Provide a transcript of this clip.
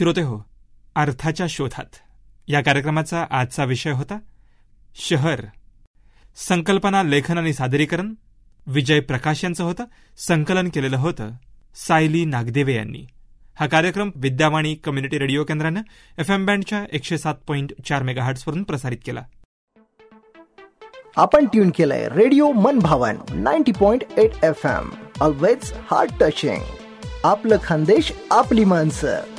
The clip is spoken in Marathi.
श्रोते हो, अर्थाच्या शोधात या कार्यक्रमाचा आजचा विषय होता शहर. संकल्पना, लेखन आणि सादरीकरण विजय प्रकाश यांचं होतं. संकलन केलेलं होतं सायली नागदेवे यांनी. हा कार्यक्रम विद्यावाणी कम्युनिटी रेडिओ केंद्रानं FM बँडच्या 107.4 मेगाहर्ट्झ वरून प्रसारित केला. आपण ट्यून केलंय रेडिओ मनभावन 90.8 FM. Always heart touching. आपलं खानदेश, आपली माणसं.